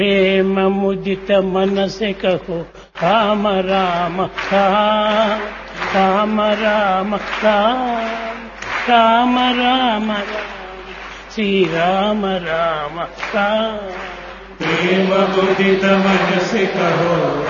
प्रेम मुदित मन से कहो राम राम राम राम राम राम राम राम राम श्री राम राम राम। प्रेम मुदित मन से कहो